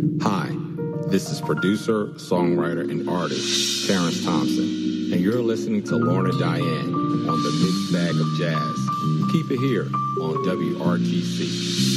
Hi, this is producer, songwriter, and artist Terrence Thompson, and you're listening to Lorna Diane on the Mixed Bag of Jazz. Keep it here on WRTC.